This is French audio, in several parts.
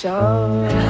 Richard.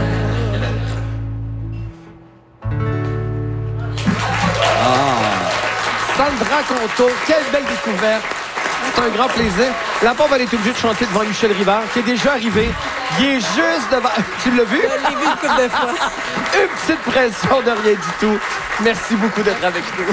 Sandra Conto, quelle belle découverte. C'est un grand plaisir. La pauvre, elle est obligée de chanter devant Michel Rivard, qui est déjà arrivé. Il est juste devant... Tu l'as vu? Je l'ai vu une couple de fois. Une petite pression de rien du tout. Merci beaucoup d'être avec nous.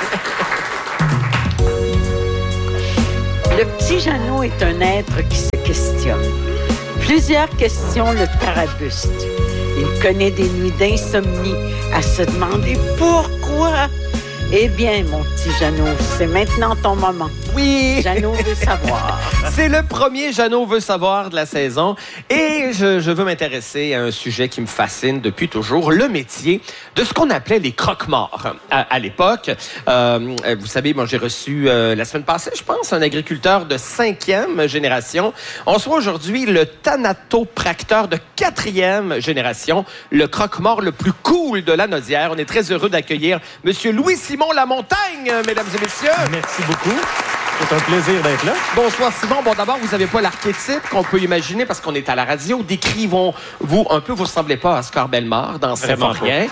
Le petit Jeannot est un être qui se questionne. Plusieurs questions le tarabuste. Il connaît des nuits d'insomnie à se demander pourquoi. Eh bien, mon petit Jeannot, c'est maintenant ton moment. Oui! Jeannot veut savoir. C'est le premier Jeannot veut savoir de la saison. Et je veux m'intéresser à un sujet qui me fascine depuis toujours, le métier de ce qu'on appelait les croque-morts. À l'époque, vous savez, moi, j'ai reçu la semaine passée, je pense, un agriculteur de 5e génération. On reçoit aujourd'hui le thanatopracteur de 4e génération, le croque-mort le plus cool de la Naudière. On est très heureux d'accueillir Monsieur Louis-Simon Lamontagne, mesdames et messieurs. Merci beaucoup. C'est un plaisir d'être là. Bonsoir, Simon. Bon, d'abord, vous n'avez pas l'archétype qu'on peut imaginer parce qu'on est à la radio. Décrivons-vous un peu. Vous ne ressemblez pas à Oscar Bellemare dans Symphorien.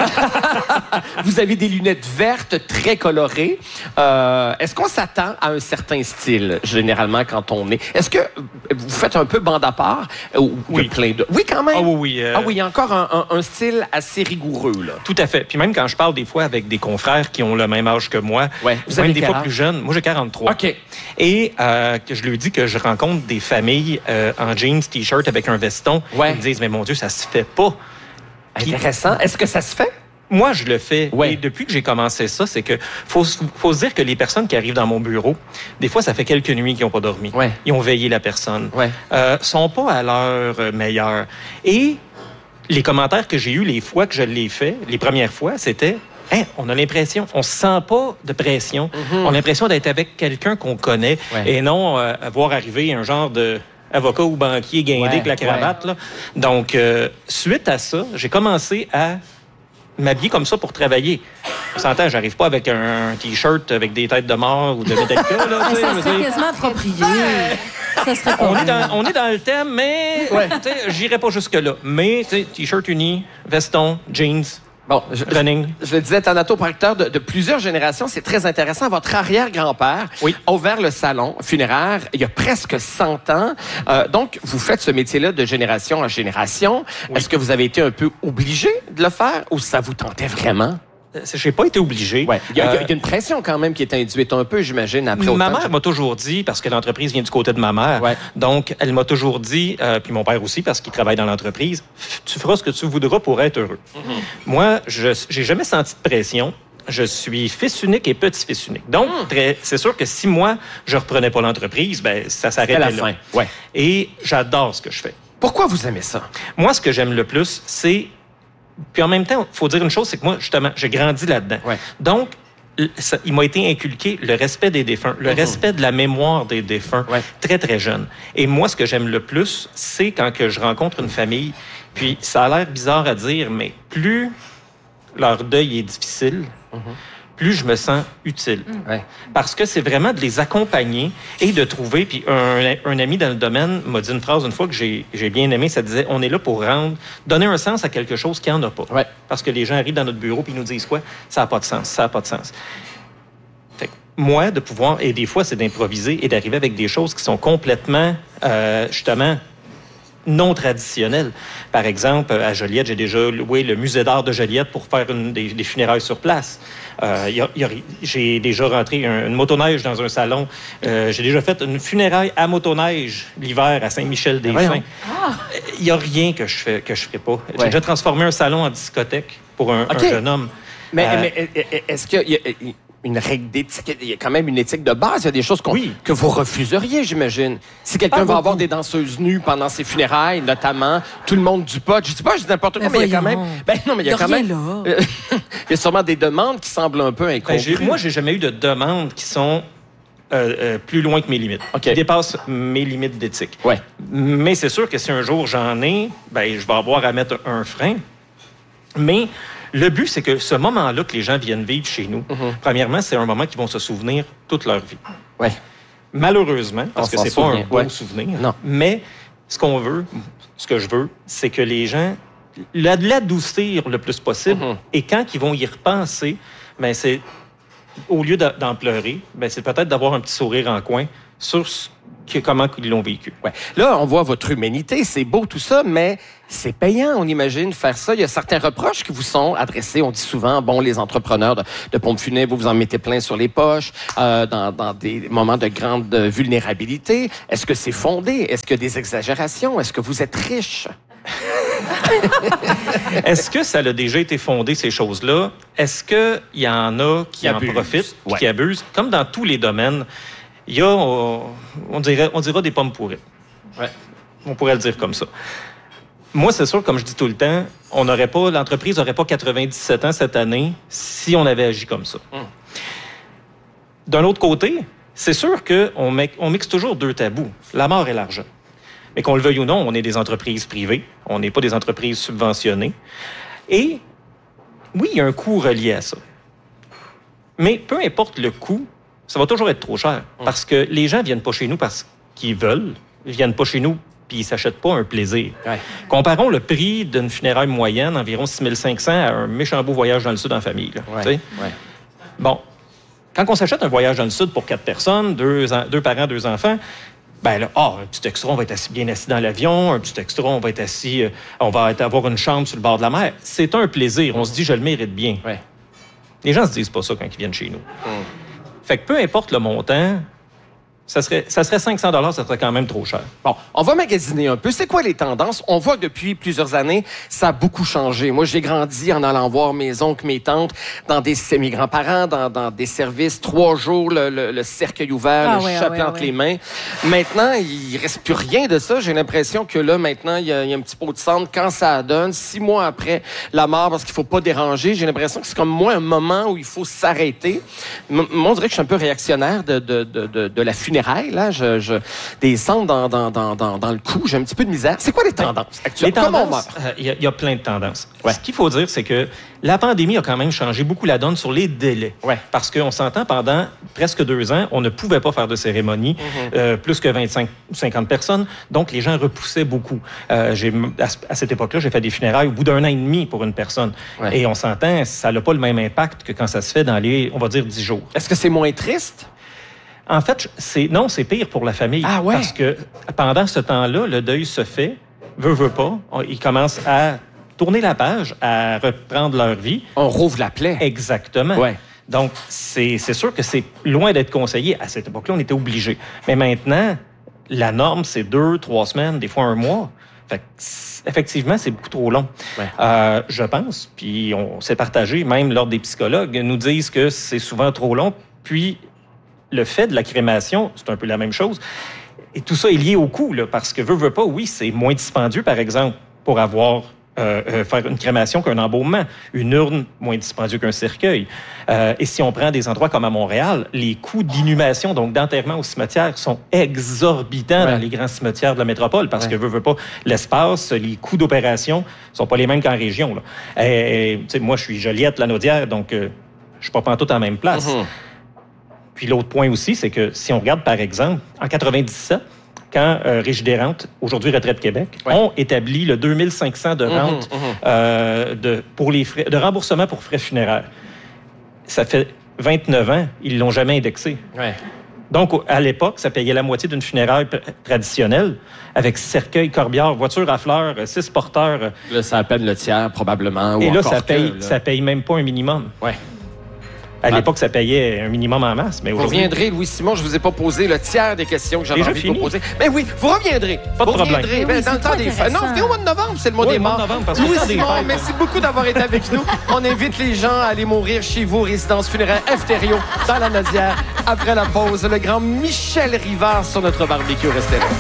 Vous avez des lunettes vertes très colorées. Est-ce qu'on s'attend à un certain style, généralement, quand on est... Est-ce que vous faites un peu bande à part? Oui. Plein de... Oui, quand même? Ah oui. Ah oui, il y a encore un style assez rigoureux, là. Tout à fait. Puis même quand je parle des fois avec des confrères qui ont le même âge que moi, Ouais. Vous même avez des quel fois âge? plus jeunes, moi j'ai 43. OK. Et que je lui dis que je rencontre des familles en jeans, t-shirt avec un veston. Ouais. Ils me disent, mais mon Dieu, ça se fait pas. Puis, Intéressant. Est-ce que ça se fait? moi, je le fais. Ouais. Et depuis que j'ai commencé ça, c'est que faut se dire que les personnes qui arrivent dans mon bureau, des fois, ça fait quelques nuits qu'ils n'ont pas dormi. Ouais. Ils ont veillé la personne. Ouais. Sont pas à l'heure meilleure. Et les commentaires que j'ai eus les fois que je l'ai fait, les premières fois, c'était... Hein, on a l'impression, on se sent pas de pression. On a l'impression d'être avec quelqu'un qu'on connaît et non voir arriver un genre de avocat ou banquier guindé avec la cravate. Là. Donc, suite à ça, j'ai commencé à m'habiller comme ça pour travailler. On s'entend, j'arrive pas avec un T-shirt avec des têtes de mort ou de Metallica. Là, ça serait quasiment approprié. Ça serait pas on est dans le thème, mais j'irai pas jusque-là. Mais T-shirt uni, veston, jeans... Bon, je le disais, thanatopracteur de plusieurs générations, c'est très intéressant. Votre arrière-grand-père a ouvert le salon funéraire il y a presque 100 ans. Donc, vous faites ce métier-là de génération en génération. Oui. Est-ce que vous avez été un peu obligé de le faire ou ça vous tentait vraiment? Je n'ai pas été obligé. Ouais. Il y a une pression quand même qui est induite un peu, j'imagine, après autant. Ma mère m'a toujours dit, parce que l'entreprise vient du côté de ma mère, donc elle m'a toujours dit, puis mon père aussi, parce qu'il travaille dans l'entreprise, tu feras ce que tu voudras pour être heureux. Moi, j'ai jamais senti de pression. Je suis fils unique et petit-fils unique. Donc, c'est sûr que si moi, je reprenais pas l'entreprise, ben ça s'arrêtait là. Fin. Ouais. Et j'adore ce que je fais. Pourquoi vous aimez ça? Moi, ce que j'aime le plus, c'est... Puis en même temps, il faut dire une chose, c'est que moi, justement, j'ai grandi là-dedans. Ouais. Donc, il m'a été inculqué le respect des défunts, le respect de la mémoire des défunts, très, très jeune. Et moi, ce que j'aime le plus, c'est quand que je rencontre une famille, puis ça a l'air bizarre à dire, mais plus leur deuil est difficile, plus je me sens utile. Parce que c'est vraiment de les accompagner et de trouver... Puis un ami dans le domaine m'a dit une phrase une fois que j'ai bien aimé, ça disait « On est là pour donner un sens à quelque chose qui n'en a pas. » Parce que les gens arrivent dans notre bureau et ils nous disent quoi? Ça n'a pas de sens, ça n'a pas de sens. Fait que moi, de pouvoir... Et des fois, c'est d'improviser et d'arriver avec des choses qui sont complètement, justement... non traditionnel. Par exemple, à Joliette, j'ai déjà loué le musée d'art de Joliette pour faire des funérailles sur place. J'ai déjà rentré une motoneige dans un salon. J'ai déjà fait une funéraille à motoneige l'hiver à Saint-Michel-des-Saints. Il n'y a rien que je ferais pas. J'ai déjà transformé un salon en discothèque pour un jeune homme. Mais est-ce qu'il y a une règle d'éthique? Il y a quand même une éthique de base. Il y a des choses que vous refuseriez, j'imagine. Si quelqu'un va avoir des danseuses nues pendant ses funérailles, notamment, tout le monde du pot. Je dis n'importe quoi, mais il y a quand même... il y a quand même... il y a sûrement des demandes qui semblent un peu incomprises. Moi, j'ai jamais eu de demandes qui sont plus loin que mes limites. Qui dépassent mes limites d'éthique. Mais c'est sûr que si un jour j'en ai, je vais avoir à mettre un frein. Mais... le but, c'est que ce moment-là que les gens viennent vivre chez nous, premièrement, c'est un moment qu'ils vont se souvenir toute leur vie. Malheureusement, parce que c'est pas un bon souvenir, mais ce qu'on veut, ce que je veux, c'est que les gens l'adoucir le plus possible. Et quand ils vont y repenser, ben c'est au lieu d'en pleurer, ben c'est peut-être d'avoir un petit sourire en coin sur comment ils l'ont vécu. Ouais. Là, on voit votre humanité, c'est beau tout ça, mais c'est payant, on imagine, faire ça. Il y a certains reproches qui vous sont adressés. On dit souvent, bon, les entrepreneurs de pompes funèbres, vous en mettez plein sur les poches dans des moments de grande vulnérabilité. Est-ce que c'est fondé? Est-ce qu'il y a des exagérations? Est-ce que vous êtes riche? Est-ce que ça a déjà été fondé, ces choses-là? Est-ce qu'il y en a qui en profitent, qui abusent? Comme dans tous les domaines, il y a, on dira des pommes pourries. Ouais. On pourrait le dire comme ça. Moi, c'est sûr, comme je dis tout le temps, l'entreprise n'aurait pas 97 ans cette année si on avait agi comme ça. D'un autre côté, c'est sûr qu'on mixe toujours deux tabous, la mort et l'argent. Mais qu'on le veuille ou non, on est des entreprises privées, on n'est pas des entreprises subventionnées. Et oui, il y a un coût relié à ça. Mais peu importe le coût, ça va toujours être trop cher. Parce que les gens ne viennent pas chez nous parce qu'ils veulent, ils ne viennent pas chez nous puis ils ne s'achètent pas un plaisir. Ouais. Comparons le prix d'une funéraille moyenne, environ 6 500, à un méchant beau voyage dans le Sud en famille. Là, Bon, quand on s'achète un voyage dans le Sud pour 4 personnes, 2 parents, 2 enfants, ben là, un petit extra, on va être bien assis dans l'avion, un petit extra, on va être assis, on va avoir une chambre sur le bord de la mer. C'est un plaisir. On se dit, je le mérite bien. Ouais. Les gens se disent pas ça quand ils viennent chez nous. Fait que peu importe le montant, ça serait 500 $, ça serait quand même trop cher. Bon, on va magasiner un peu. C'est quoi les tendances? On voit que depuis plusieurs années, ça a beaucoup changé. Moi, j'ai grandi en allant voir mes oncles, mes tantes, dans mes grands-parents, dans des services, 3 jours, le cercueil ouvert, chapelet entre les mains. Maintenant, il reste plus rien de ça. J'ai l'impression que là, maintenant, il y a un petit pot de cendre. Quand ça donne, 6 mois après la mort, parce qu'il faut pas déranger, j'ai l'impression que c'est comme moi un moment où il faut s'arrêter. Moi, on dirait que je suis un peu réactionnaire de la funéraille. Là, des cendres dans le cou, j'ai un petit peu de misère. C'est quoi les tendances actuelles? Il y a plein de tendances. Ouais. Ce qu'il faut dire, c'est que la pandémie a quand même changé beaucoup la donne sur les délais. Ouais. Parce qu'on s'entend, pendant presque 2 ans, on ne pouvait pas faire de cérémonie, plus que 25 ou 50 personnes. Donc, les gens repoussaient beaucoup. À cette époque-là, j'ai fait des funérailles au bout d'1 an et demi pour une personne. Ouais. Et on s'entend, ça n'a pas le même impact que quand ça se fait dans les, on va dire, 10 jours. Est-ce que c'est moins triste? En fait, c'est pire pour la famille. Ah ouais? Parce que pendant ce temps-là, le deuil se fait, veut pas. Ils commencent à tourner la page, à reprendre leur vie. On rouvre la plaie. Exactement. Ouais. Donc, c'est sûr que c'est loin d'être conseillé. À cette époque-là, on était obligés. Mais maintenant, la norme, c'est 2, 3 semaines, des fois 1 mois. Fait que, effectivement, c'est beaucoup trop long. Ouais. Je pense, puis on s'est partagé, même lors des psychologues, nous disent que c'est souvent trop long. Puis, le fait de la crémation, c'est un peu la même chose. Et tout ça est lié au coût, là, parce que veut pas, oui, c'est moins dispendieux, par exemple, pour faire une crémation qu'un embaumement. Une urne, moins dispendieux qu'un cercueil. Et si on prend des endroits comme à Montréal, les coûts d'inhumation, donc d'enterrement au cimetière, sont exorbitants dans les grands cimetières de la métropole, parce que veut pas, l'espace, les coûts d'opération sont pas les mêmes qu'en région. Là. Moi, je suis Joliette-Lanaudière, donc je suis pas pantoute en même place. Puis l'autre point aussi, c'est que si on regarde, par exemple, en 97, quand Régie des rentes, aujourd'hui Retraite Québec, ont établi le 2500 de rente pour les frais, de remboursement pour frais funéraires. Ça fait 29 ans, ils l'ont jamais indexé. Ouais. Donc, à l'époque, ça payait la moitié d'une funéraire traditionnelle, avec cercueil, corbière, voiture à fleurs, 6 porteurs. Là, ça appelle le tiers, probablement. Et là, ça paye même pas un minimum. Ouais. À l'époque, ça payait un minimum en masse, mais aujourd'hui... Vous reviendrez, Louis-Simon, je vous ai pas posé le tiers des questions que j'avais envie de vous poser. Mais oui, vous reviendrez. Pas de problème. Dans le temps des fêtes. Non, venez au mois de novembre, c'est le mois des morts. Louis-Simon, merci beaucoup d'avoir été avec nous. On invite les gens à aller mourir chez vous, résidence funéraire Efterio, dans la Naudière. Après la pause, le grand Michel Rivard sur notre barbecue. Restez là.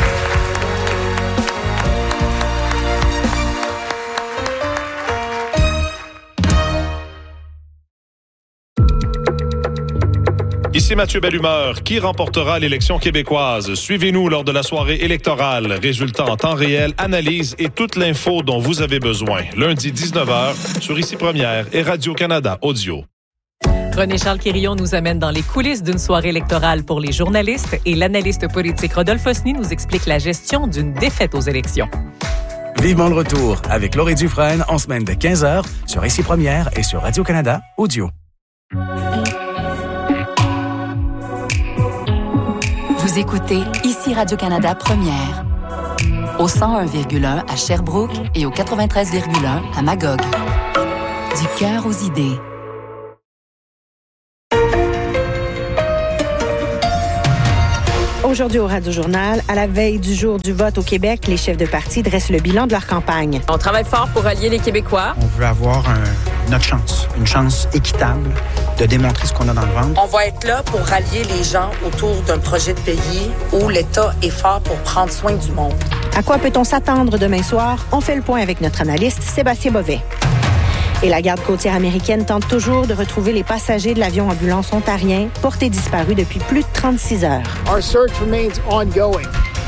Ici Mathieu Bellumeur. Qui remportera l'élection québécoise? Suivez-nous lors de la soirée électorale. Résultats en temps réel, analyse et toute l'info dont vous avez besoin. Lundi 19h sur Ici Première et Radio-Canada Audio. René-Charles Quérillon nous amène dans les coulisses d'une soirée électorale pour les journalistes et l'analyste politique Rodolphe Osny nous explique la gestion d'une défaite aux élections. Vivement le retour avec Laurie Dufresne en semaine de 15h sur Ici Première et sur Radio-Canada Audio. Vous écoutez Ici Radio-Canada Première au 101,1 à Sherbrooke et au 93,1 à Magog. Du cœur aux idées. Aujourd'hui au Radio-Journal, à la veille du jour du vote au Québec, les chefs de parti dressent le bilan de leur campagne. On travaille fort pour allier les Québécois. On veut avoir notre chance, une chance équitable de démontrer ce qu'on a dans le ventre. On va être là pour rallier les gens autour d'un projet de pays où l'État est fort pour prendre soin du monde. À quoi peut-on s'attendre demain soir? On fait le point avec notre analyste Sébastien Bovet. Et la garde côtière américaine tente toujours de retrouver les passagers de l'avion ambulance ontarien porté disparu depuis plus de 36 heures. Our search remains ongoing.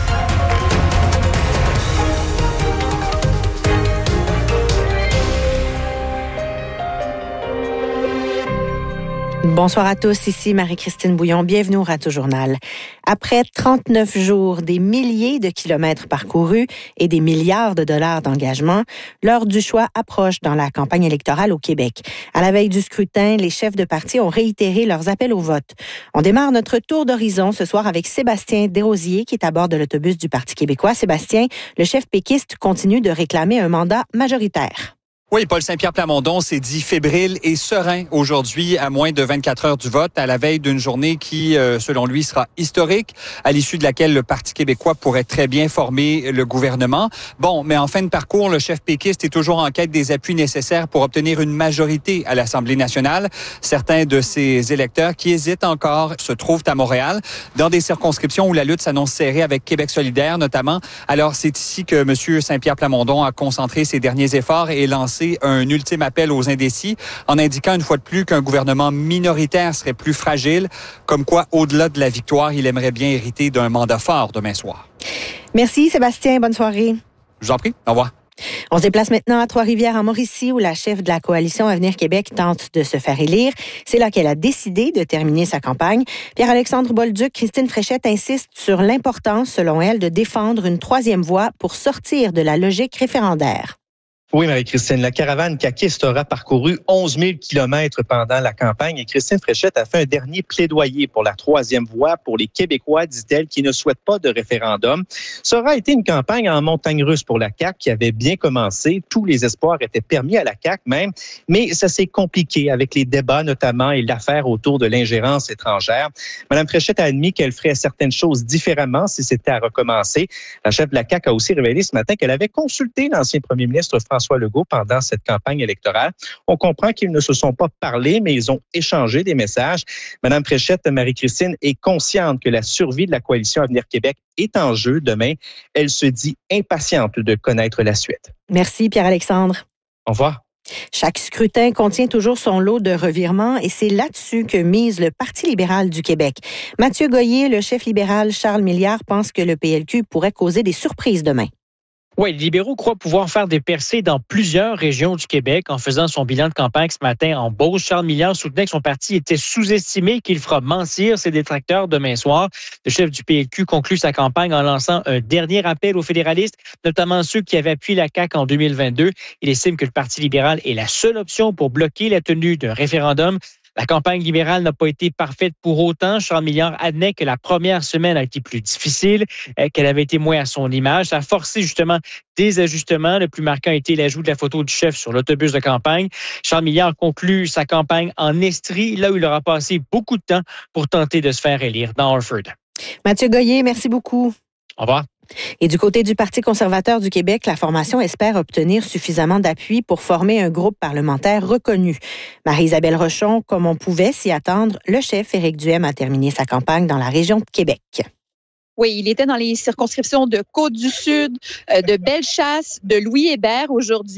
Bonsoir à tous, ici Marie-Christine Bouillon. Bienvenue au Radio-Journal. Après 39 jours, des milliers de kilomètres parcourus et des milliards de dollars d'engagement, l'heure du choix approche dans la campagne électorale au Québec. À la veille du scrutin, les chefs de parti ont réitéré leurs appels au vote. On démarre notre tour d'horizon ce soir avec Sébastien Desrosiers qui est à bord de l'autobus du Parti québécois. Sébastien, le chef péquiste continue de réclamer un mandat majoritaire. Oui, Paul Saint-Pierre Plamondon s'est dit fébrile et serein aujourd'hui à moins de 24 heures du vote, à la veille d'une journée qui, selon lui, sera historique, à l'issue de laquelle le Parti québécois pourrait très bien former le gouvernement. Bon, mais en fin de parcours, le chef péquiste est toujours en quête des appuis nécessaires pour obtenir une majorité à l'Assemblée nationale. Certains de ses électeurs qui hésitent encore se trouvent à Montréal, dans des circonscriptions où la lutte s'annonce serrée avec Québec solidaire notamment. Alors, c'est ici que M. Saint-Pierre Plamondon a concentré ses derniers efforts et lancé un ultime appel aux indécis en indiquant une fois de plus qu'un gouvernement minoritaire serait plus fragile, comme quoi, au-delà de la victoire, il aimerait bien hériter d'un mandat fort demain soir. Merci Sébastien, bonne soirée. Je vous en prie, au revoir. On se déplace maintenant à Trois-Rivières en Mauricie où la chef de la coalition Avenir Québec tente de se faire élire. C'est là qu'elle a décidé de terminer sa campagne. Pierre-Alexandre Bolduc, Christine Fréchette insiste sur l'importance, selon elle, de défendre une troisième voie pour sortir de la logique référendaire. Oui, Marie-Christine, la caravane caquiste aura parcouru 11 000 kilomètres pendant la campagne et Christine Fréchette a fait un dernier plaidoyer pour la troisième voie pour les Québécois, dit-elle, qui ne souhaitent pas de référendum. Ça aura été une campagne en montagne russe pour la CAQ qui avait bien commencé. Tous les espoirs étaient permis à la CAQ même, mais ça s'est compliqué avec les débats notamment et l'affaire autour de l'ingérence étrangère. Madame Fréchette a admis qu'elle ferait certaines choses différemment si c'était à recommencer. La chef de la CAQ a aussi révélé ce matin qu'elle avait consulté l'ancien premier ministre François Legault pendant cette campagne électorale. On comprend qu'ils ne se sont pas parlé, mais ils ont échangé des messages. Madame Fréchette, Marie-Christine, est consciente que la survie de la coalition Avenir Québec est en jeu demain. Elle se dit impatiente de connaître la suite. Merci Pierre-Alexandre. Au revoir. Chaque scrutin contient toujours son lot de revirements et c'est là-dessus que mise le Parti libéral du Québec. Mathieu Goyer, le chef libéral Charles Milliard, pense que le PLQ pourrait causer des surprises demain. Oui, les libéraux croient pouvoir faire des percées dans plusieurs régions du Québec. En faisant son bilan de campagne ce matin en Beauce, Charles Milliard soutenait que son parti était sous-estimé et qu'il fera mentir ses détracteurs demain soir. Le chef du PLQ conclut sa campagne en lançant un dernier appel aux fédéralistes, notamment ceux qui avaient appuyé la CAQ en 2022. Il estime que le Parti libéral est la seule option pour bloquer la tenue d'un référendum. La campagne libérale n'a pas été parfaite pour autant. Charles Milliard admet que la première semaine a été plus difficile, qu'elle avait été moins à son image. Ça a forcé justement des ajustements. Le plus marquant a été l'ajout de la photo du chef sur l'autobus de campagne. Charles Milliard conclut sa campagne en Estrie, là où il aura passé beaucoup de temps pour tenter de se faire élire dans Harford. Mathieu Goyer, merci beaucoup. Au revoir. Et du côté du Parti conservateur du Québec, la formation espère obtenir suffisamment d'appui pour former un groupe parlementaire reconnu. Marie-Isabelle Rochon, comme on pouvait s'y attendre, le chef Éric Duhem a terminé sa campagne dans la région de Québec. Oui, il était dans les circonscriptions de Côte-du-Sud, de Bellechasse, de Louis-Hébert aujourd'hui.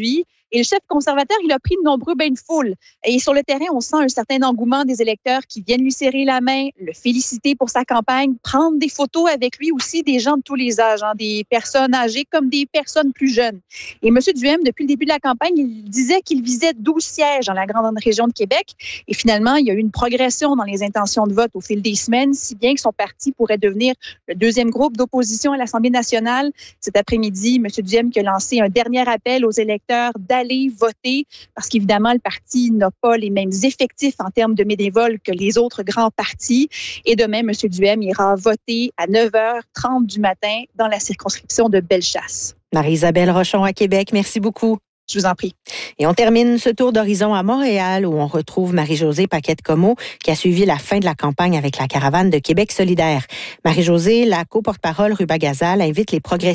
Et le chef conservateur, il a pris de nombreux bains de foule. Et sur le terrain, on sent un certain engouement des électeurs qui viennent lui serrer la main, le féliciter pour sa campagne, prendre des photos avec lui aussi, des gens de tous les âges, des personnes âgées comme des personnes plus jeunes. Et M. Duhem, depuis le début de la campagne, il disait qu'il visait 12 sièges dans la grande région de Québec. Et finalement, il y a eu une progression dans les intentions de vote au fil des semaines, si bien que son parti pourrait devenir le deuxième groupe d'opposition à l'Assemblée nationale. Cet après-midi, M. Duhem qui a lancé un dernier appel aux électeurs d'aller voter parce qu'évidemment, le parti n'a pas les mêmes effectifs en termes de bénévoles que les autres grands partis. Et demain, M. Duhem ira voter à 9h30 du matin dans la circonscription de Bellechasse. Marie-Isabelle Rochon à Québec, merci beaucoup. Je vous en prie. Et on termine ce tour d'horizon à Montréal où on retrouve Marie-Josée Paquette-Comeau qui a suivi la fin de la campagne avec la caravane de Québec solidaire. Marie-Josée, la co-porte-parole Ruba Gazal, invite les progressistes